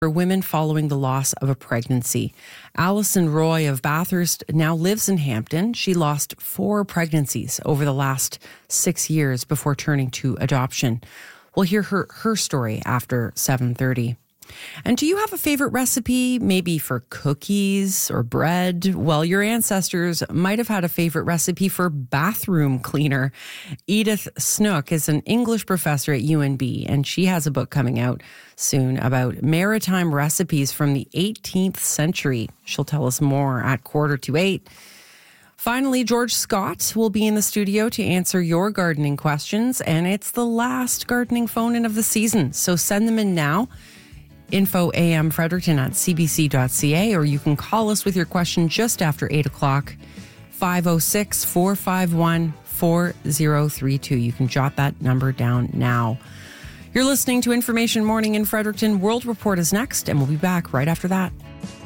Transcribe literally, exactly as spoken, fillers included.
for women following the loss of a pregnancy. Alison Roy of Bathurst now lives in Hampton. She lost four pregnancies over the last six years before turning to adoption. We'll hear her, her story after seven thirty. And do you have a favorite recipe, maybe for cookies or bread? Well, your ancestors might have had a favorite recipe for bathroom cleaner. Edith Snook is an English professor at U N B, and she has a book coming out soon about maritime recipes from the eighteenth century. She'll tell us more at quarter to eight. Finally, George Scott will be in the studio to answer your gardening questions, and it's the last gardening phone-in of the season, so send them in now. Info A M Fredericton at c b c dot c a, or you can call us with your question just after eight o'clock, five oh six, four five one, four oh three two. You can jot that number down now. You're listening to Information Morning in Fredericton. World Report is next, and we'll be back right after that.